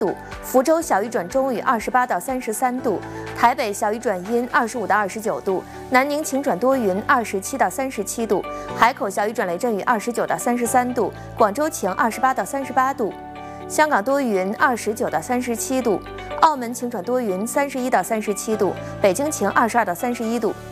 度，福州小雨转中雨28到33度，台北小雨转阴25到29度，南宁晴转多云27到37度，海口小雨转雷阵雨29到33度，广州晴28到38度，香港多云29到37度，澳门晴转多云31到37度，北京晴22到31度。